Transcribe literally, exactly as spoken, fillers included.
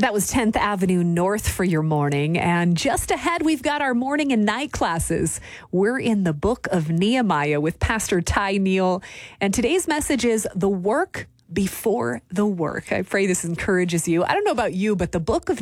That was tenth Avenue North for your morning. And just ahead, we've got our morning and night classes. We're in the book of Nehemiah with Pastor Ty Neal. And today's message is the work before the work. I pray this encourages you. I don't know about you, but the book of